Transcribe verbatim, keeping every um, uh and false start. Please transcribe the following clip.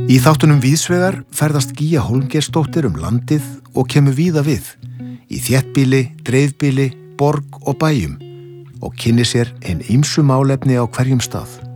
Í þáttunum Víðsvegar ferðast Gígja Hólmgeirsdóttir um landið og kemur víða við, í þéttbýli, dreifbýli, borg og bæjum og kynni sér hin ýmsu málefni á hverjum stað.